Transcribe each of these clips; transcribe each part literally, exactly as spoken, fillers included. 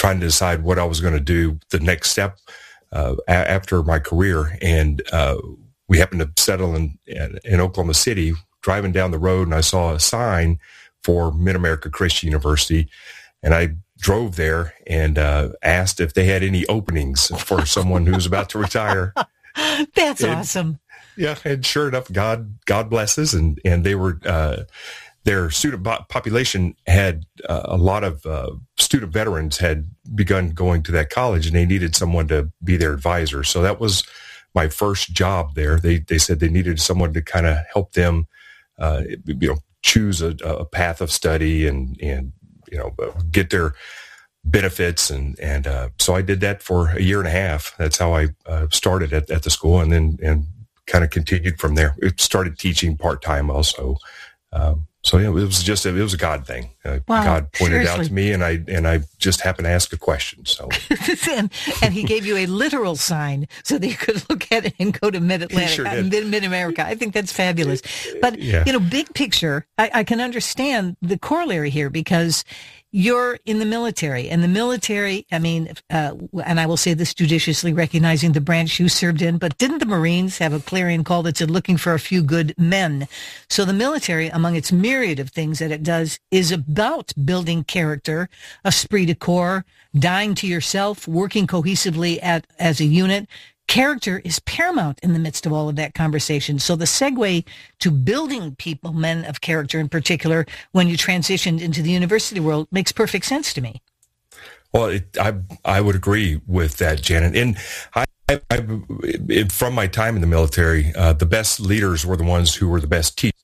trying to decide what I was going to do the next step uh, a- after my career. And uh, we happened to settle in, in Oklahoma City, driving down the road, and I saw a sign for Mid-America Christian University. And I drove there and uh, asked if they had any openings for someone who was about to retire. That's and, awesome. Yeah, and sure enough, God God blesses, and and they were uh, their student population had uh, a lot of uh, student veterans had begun going to that college, and they needed someone to be their advisor. So that was my first job there. They they said they needed someone to kind of help them, uh, you know, choose a, a path of study and and you know get their benefits, and and uh, so I did that for a year and a half. That's how I uh, started at, at the school, and then and kind of continued from there. It started teaching part time also. Um, so yeah, it was just a, it was a God thing. Uh, wow, God pointed seriously. it out to me, and I and I just happened to ask a question. So and, and he gave you a literal sign so that you could look at it and go to Mid Atlantic sure and then Mid America. I think that's fabulous. But yeah. you know, big picture, I, I can understand the corollary here because you're in the military, and the military, I mean, uh, and I will say this judiciously, recognizing the branch you served in, but didn't the Marines have a clarion call that said looking for a few good men? So the military, among its myriad of things that it does, is about building character, esprit de corps, dying to yourself, working cohesively at, as a unit. Character is paramount in the midst of all of that conversation. So the segue to building people, men of character in particular, when you transitioned into the university world makes perfect sense to me. Well, it, I I would agree with that, Janet. And I, I, I it, from my time in the military, uh, the best leaders were the ones who were the best teachers.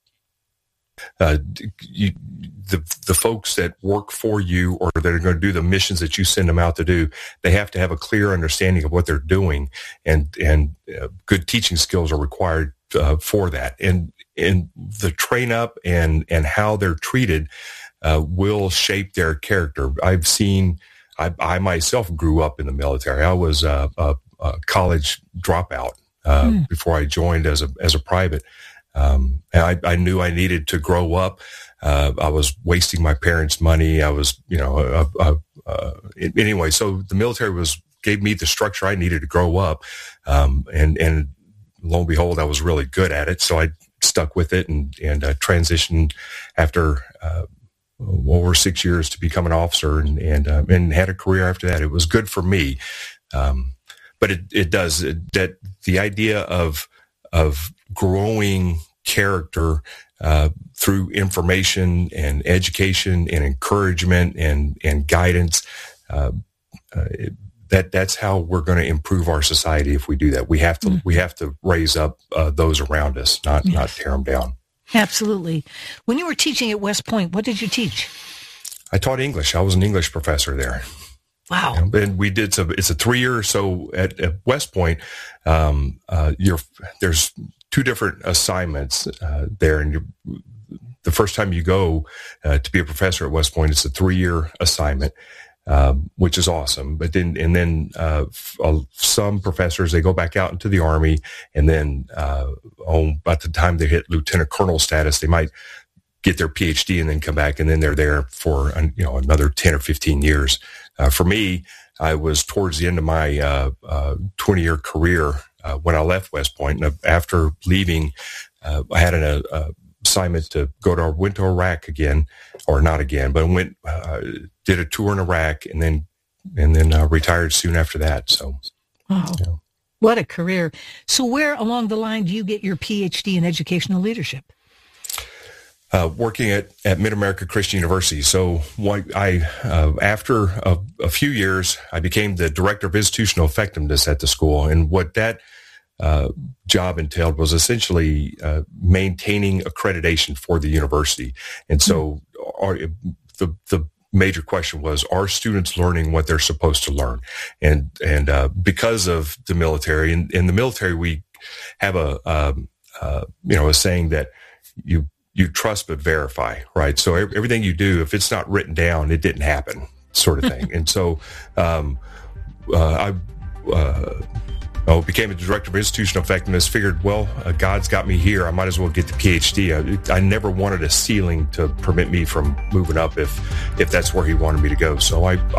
Uh, you, the the folks that work for you or that are going to do the missions that you send them out to do, they have to have a clear understanding of what they're doing, and and uh, good teaching skills are required uh, for that. And and the train up and and how they're treated uh, will shape their character. I've seen. I, I myself grew up in the military. I was a, a, a college dropout uh, mm. before I joined as a as a private. Um, and I, I knew I needed to grow up. Uh, I was wasting my parents' money. I was, you know, uh, uh, uh, anyway. So the military was gave me the structure I needed to grow up, um, and and lo and behold, I was really good at it. So I stuck with it and and uh, transitioned after uh, over six years to become an officer, and and uh, and had a career after that. It was good for me, um, but it it does it, that the idea of of growing character uh, through information and education and encouragement and and guidance. Uh, uh, it, that that's how we're going to improve our society. If we do that, we have to mm. we have to raise up uh, those around us, not yes. not tear them down. Absolutely. When you were teaching at West Point, what did you teach? I taught English. I was an English professor there. Wow. You know, and we did some, it's a three year or so at, at West Point. Um, uh, you're, there's two different assignments uh, there. And you're, the first time you go uh, to be a professor at West Point, it's a three year assignment, um, which is awesome. But then, and then uh, f- uh, some professors, they go back out into the Army, and then uh, oh, by the time they hit lieutenant colonel status, they might get their P H D and then come back, and then they're there for, you know, another ten or fifteen years. Uh, for me, I was towards the end of my uh, uh, twenty-year career uh, when I left West Point. And after leaving, uh, I had an uh, assignment to go to, went to Iraq again, or not again, but went, uh, did a tour in Iraq, and then and then uh, retired soon after that. So, wow, you know. What a career! So, where along the line do you get your P H D in educational leadership? Uh, working at, at Mid-America Christian University. So what I, uh, after a, a few years, I became the director of institutional effectiveness at the school. And what that uh, job entailed was essentially uh, maintaining accreditation for the university. And so our, the, the major question was, are students learning what they're supposed to learn? And, and uh, because of the military, in, in the military, we have a, um, uh, you know, a saying that you, you trust but verify, right? So everything you do, if it's not written down, it didn't happen, sort of thing. And so um, uh, I uh, oh, became a director of institutional effectiveness, figured, well, uh, God's got me here. I might as well get the P H D. I, I never wanted a ceiling to permit me from moving up if if that's where he wanted me to go. So I